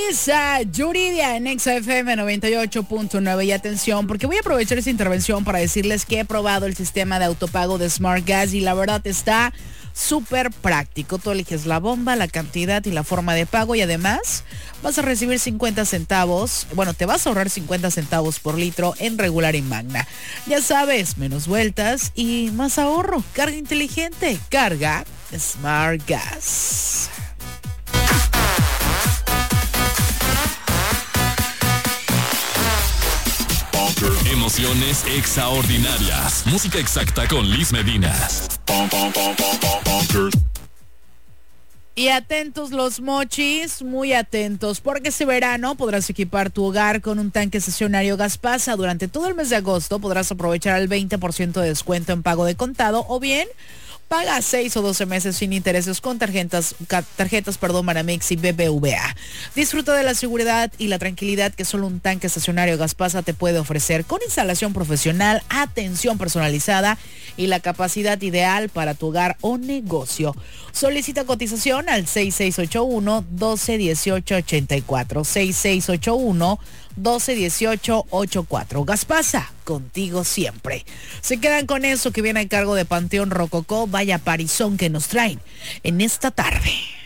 Bienvenidos a Yuridia en XFM 98.9 y atención, porque voy a aprovechar esta intervención para decirles que he probado el sistema de autopago de Smart Gas y la verdad está súper práctico. Tú eliges la bomba, la cantidad y la forma de pago y además vas a recibir 50 centavos. Bueno, te vas a ahorrar 50 centavos por litro en regular y magna. Ya sabes, menos vueltas y más ahorro. Carga inteligente, carga Smart Gas. Emociones extraordinarias. Música exacta con Liz Medina. Y atentos los mochis, muy atentos, porque este verano podrás equipar tu hogar con un tanque estacionario Gaspasa. Durante todo el mes de agosto podrás aprovechar el 20% de descuento en pago de contado o bien paga 6 o 12 meses sin intereses con tarjetas Banamex y BBVA. Disfruta de la seguridad y la tranquilidad que solo un tanque estacionario Gaspasa te puede ofrecer, con instalación profesional, atención personalizada y la capacidad ideal para tu hogar o negocio. Solicita cotización al 6681-121884. 6681-121884. Gaspasa, contigo siempre. Se quedan con eso que viene a cargo de Panteón Rococó. Vaya parizón que nos traen en esta tarde.